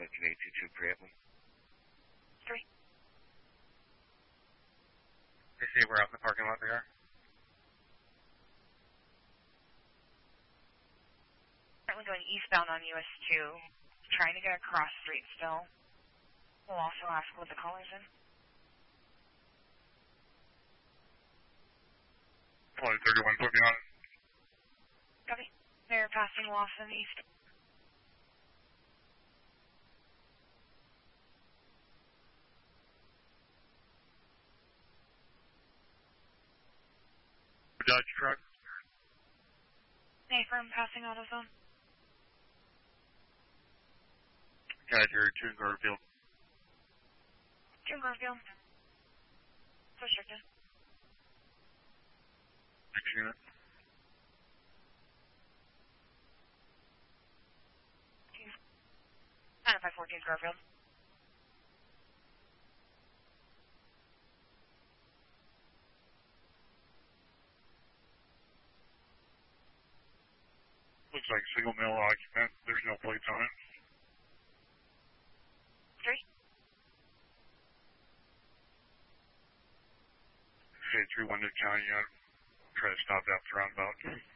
Lincoln 822 preamble. 3. They say we're out in the parking lot there. Currently going eastbound on US 2, trying to get across street still. We'll also ask what the caller's in. 2031, put me on. Copy. They're passing Lawson East. Dodge truck. Affirm, passing AutoZone. Roger, 2 in Garfield. 2 in Garfield. Restricted. Next unit. 9514 Garfield. Looks like single male occupant. There's no plates on it. 3. Okay, 3-1 to county. Try to stop that roundabout.